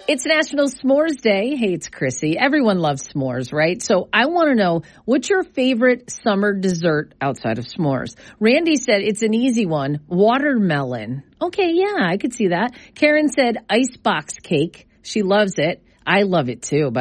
It's National S'mores Day. Hey, it's Chrissy. Everyone loves s'mores, right? So I want to know, what's your favorite summer dessert outside of s'mores? Randy said it's an easy one, watermelon. Okay, yeah, I could see that. Karen said icebox cake. She loves it. I love it too,